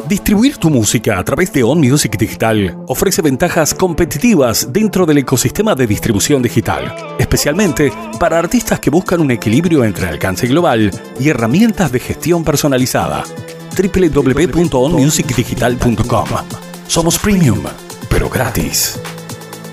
Distribuir tu música a través de On Music Digital ofrece ventajas competitivas dentro del ecosistema de distribución digital, especialmente para artistas que buscan un equilibrio entre alcance global y herramientas de gestión personalizada. www.onmusicdigital.com. Somos premium, pero gratis.